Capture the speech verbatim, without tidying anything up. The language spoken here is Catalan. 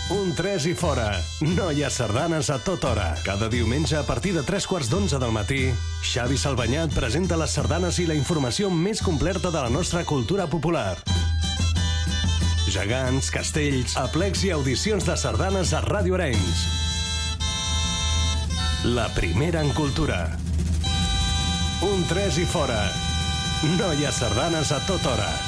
Un tres i fora. No hi ha sardanes a tota hora. Cada diumenge a partir de tres quarts d'onze del matí, Xavi Salvanyà et presenta les sardanes i la informació més completa de la nostra cultura popular. Gegants, castells, aplecs i audicions de sardanes a Ràdio Arenys. La primera en cultura. Un tres i fora. No hi ha sardanes a tota hora.